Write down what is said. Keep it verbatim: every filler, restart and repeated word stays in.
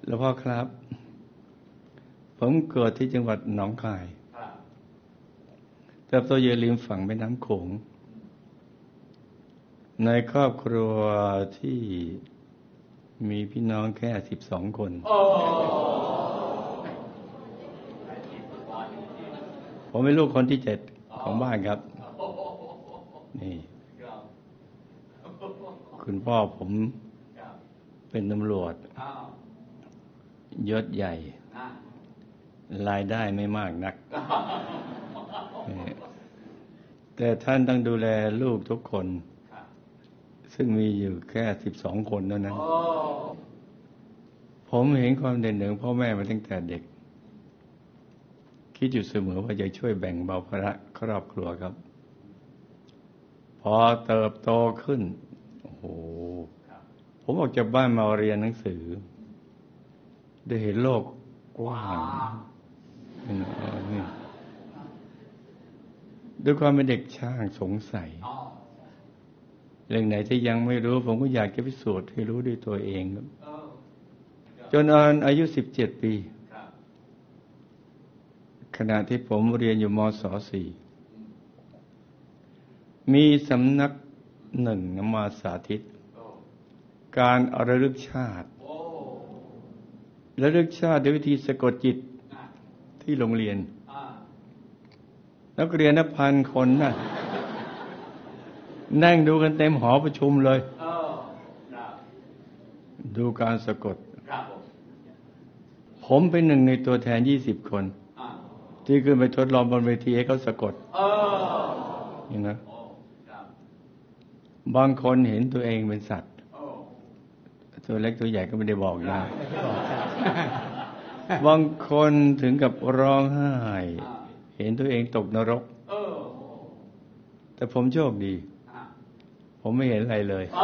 หลวงพ่อครับผมเกิดที่จังหวัดหนองคายเติบโตอยู่ริมฝั่งแม่น้ำโขงในครอบครัวที่มีพี่น้องแค่สิบสองคนผมเป็นลูกคนที่เจ็ดของบ้านครับนี่คุณพ่อผมเป็นตำรวจยศใหญ่รายได้ไม่มากนักแต่ท่านต้องดูแลลูกทุกคนซึ่งมีอยู่แค่สิบสองคนเท่านั้นผมเห็นความเด่นของพ่อแม่มาตั้งแต่เด็กคิดอยู่เสมอว่าจะช่วยแบ่งเบาภาระครอบครัวครับพอเติบโตขึ้นโอ้โหผมออกจากบ้านมาเรียนหนังสือได้เห็นโลกกว้างนี่ด้วยความเป็นเด็กช่างสงสัยเรื่องไหนที่ยังไม่รู้ผมก็อยากจะพิสูจน์ให้รู้ด้วยตัวเองครับจนอายุสิบเจ็ดปีขณะที่ผมเรียนอยู่มศสี่มีสำนักหนึ่งนมาสาธิตการระลึกชาติระลึกชาติด้วยวิธีสะกดจิตที่โรงเรียนนักเรียนนับพันคนนะนั่งดูกันเต็มหอประชุมเลยดูการสะกดผมเป็นหนึ่งในตัวแทนยี่สิบคนที่ขึ้นไปทดลองบนเวทีให้เขาสะกดนี่นะบางคนเห็นตัวเองเป็นสัตว์ตัวเล็กตัวใหญ่ก็ไม่ได้บอกนะบางคนถึงกับร้องไห้เห็นตัวเองตกนรกแต่ผมโชคดีผมไม่เห็นอะไรเลย